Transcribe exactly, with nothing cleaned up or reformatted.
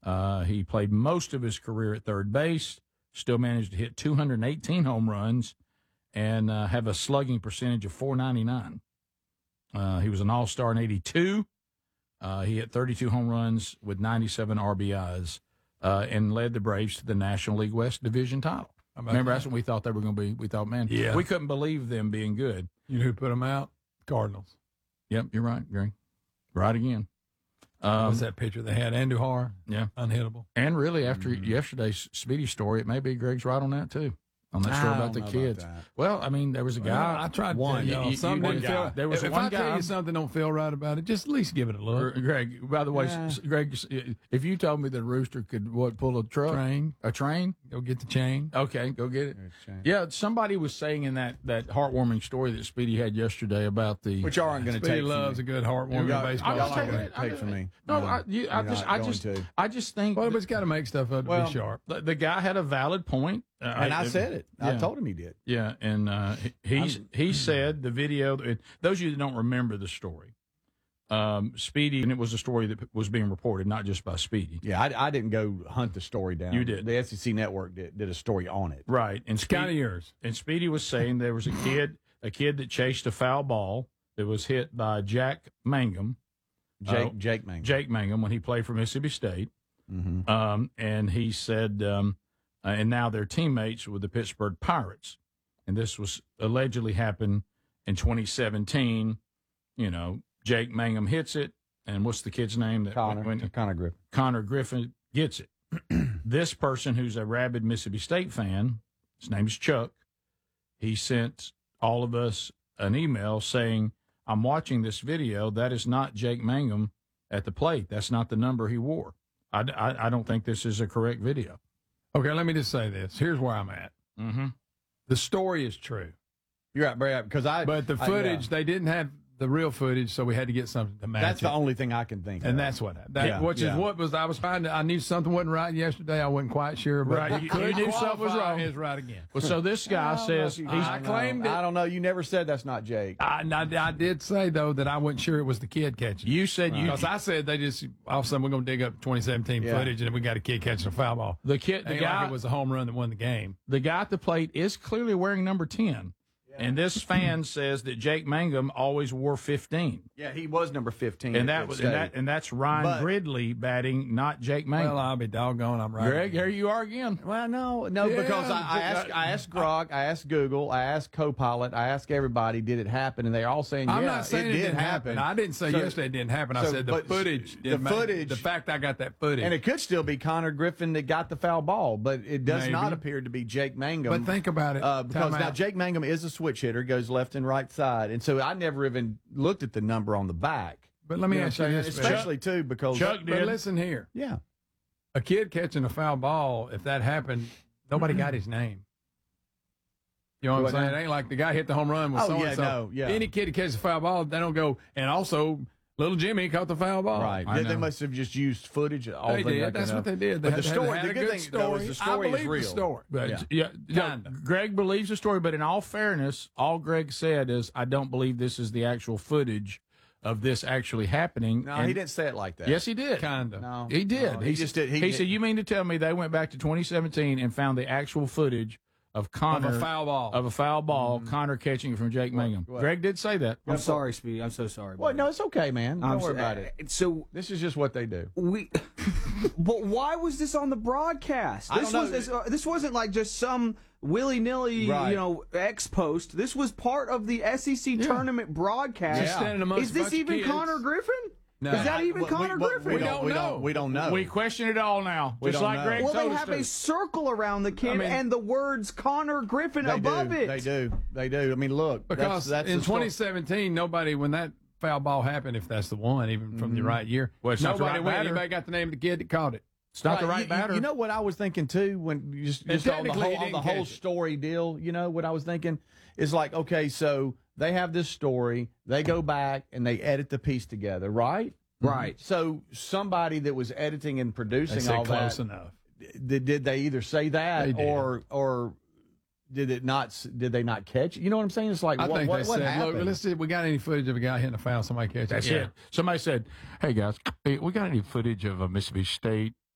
Uh, he played most of his career at third base, still managed to hit two hundred eighteen home runs and uh, have a slugging percentage of four ninety-nine. Uh, he was an all-star in eighty-two. Uh, he hit thirty-two home runs with ninety-seven R B Is uh, and led the Braves to the National League West Division title. Remember, that? that's what we thought they were going to be. We thought, man, yeah. we couldn't believe them being good. You know who put them out? Cardinals. Yep, you're right, Greg. Right again. Um, What's that picture they had? Andujar? Yeah. Unhittable. And really, after mm-hmm. yesterday's Speedy story, it may be Greg's right on that, too. On that story about the kids. About well, I mean, there was a guy. Well, I tried one. to tell you, you, something you, didn't you, feel, there was if one I guy. tell you something don't feel right about it, just at least give it a look. Greg, by the way, yeah. Greg, if you told me that a rooster could what pull a truck, train, a train, go get the chain. Okay, go get it. Yeah, somebody was saying in that, that heartwarming story that Speedy had yesterday about the which y'all aren't going to take. Speedy loves a good heartwarming y'all, baseball. Y'all aren't going to take from me. No, no I, you, I just, I just, to. I just think. Well, but it's got to make stuff up to well, be sharp. The, the guy had a valid point. Uh, and I, I said it. Yeah. I told him he did. Yeah, and uh, he he said the video. Those of you that don't remember the story, um, Speedy, and it was a story that was being reported, not just by Speedy. Yeah, I, I didn't go hunt the story down. You did. The S E C Network did, did a story on it. Right, and it's kind of yours. And Speedy was saying there was a kid, a kid that chased a foul ball that was hit by Jack Mangum, Jake uh, Jake Mangum, Jake Mangum when he played for Mississippi State, mm-hmm. um, and he said. Um, Uh, and now they're teammates with the Pittsburgh Pirates. And this was allegedly happened in twenty seventeen. You know, Jake Mangum hits it. And what's the kid's name? That Connor, when, Connor Griffin. Connor Griffin gets it. This person who's a rabid Mississippi State fan, his name's Chuck, he sent all of us an email saying, I'm watching this video. That is not Jake Mangum at the plate. That's not the number he wore. I, I, I don't think this is a correct video. Okay, let me just say this. Here's where I'm at. Mm-hmm. The story is true. You're right, Brad, because I. But the footage, I, yeah. they didn't have the real footage, so we had to get something to match That's it. the only thing I can think and of. that's what, that, yeah, which yeah. is what was, I was trying to, I knew something wasn't right yesterday. I wasn't quite sure. But right. You, you knew something was wrong. Is right again. Well, so this guy says, he's, I claimed know. it. I don't know. You never said that's not Jake. I, I, I did say, though, that I wasn't sure it was the kid catching. You said right. you. Because I said they just, all of a sudden, we're going to dig up twenty seventeen yeah. footage, and then we got a kid catching a foul ball. The kid, the Ain't guy. Like it was a home run that won the game. The guy at the plate is clearly wearing number ten. And this fan says that Jake Mangum always wore fifteen. Yeah, he was number fifteen. And that was and, that, and that's Ryan but, Gridley batting, not Jake Mangum. Well, I'll be doggone. I'm right. Greg, here you are again. Well, no, no, yeah, because I, I asked, I asked Grog, I asked Google, I asked Copilot, I asked everybody, did it happen? And they're all saying, I'm yeah, not saying it, it did didn't happen. happen. I didn't say so, yesterday it didn't happen. I so, said the footage. The footage. The fact I got that footage. And it could still be Connor Griffin that got the foul ball, but it does Maybe. not appear to be Jake Mangum. But think about it. Uh, because Time now out. Jake Mangum is a switch hitter, goes left and right side. And so I never even looked at the number on the back. But let me you know ask you this. Especially, too, because. Chuck but did. listen here. Yeah. A kid catching a foul ball, if that happened, nobody got his name. You know what, what I'm saying? Now? It ain't like the guy hit the home run with oh, so-and-so. Yeah, no, yeah. Any kid that catches a foul ball, they don't go, and also, little Jimmy caught the foul ball. Right. They, they must have just used footage. All they did. That's what they did. They but had, the story, had the a good, good thing, story. though, is the story I believe is real. the story. But yeah. yeah, yeah Greg believes the story, but in all fairness, all Greg said is, I don't believe this is the actual footage of this actually happening. No, and he didn't say it like that. Yes, he did. Kind of. No, he did. No, he, he just did. He, he did. said, "You mean to tell me they went back to twenty seventeen and found the actual footage of Connor of a foul ball of a foul ball, mm-hmm. Connor catching it from Jake what, Mangum?" What? Greg did say that. I'm sorry, Speedy. I'm so sorry. Well, no, it's okay, man. Don't I'm worry so, about uh, it. So this is just what they do. We, but why was this on the broadcast? This I was don't this, uh, this wasn't like just some willy nilly, right. you know, ex post. This was part of the S E C yeah. tournament broadcast. Yeah. Standing amongst Is this even Connor Griffin? No. Is that even we, Connor we, Griffin? We, We don't, don't we know. don't. We don't know. We question it all now, We just don't like know. Greg well, told they us have to. a circle around the kid I mean, and the words Connor Griffin they above do. it. They do. They do. I mean, look. Because that's, that's in the story. twenty seventeen, nobody, when that foul ball happened, if that's the one, even from mm-hmm. the right year, Well, it's not the nobody right went. batter. Anybody got the name of the kid that caught it. It's not the Right, right you, batter. You know what I was thinking too when you just, And just on the technically whole he on the didn't whole catch it. story deal. You know what I was thinking is like, okay, so they have this story, they go back and they edit the piece together, right? Right. So somebody that was editing and producing They said all close that, enough. did, did they either say that They did. or or did it not? Did they not catch it? You know what I'm saying? It's like I what, think what, they what said, happened? look, let's see if we got any footage of a guy hitting a foul, somebody catch That's it. it. Somebody said, "Hey guys, hey, we got any footage of a Mississippi State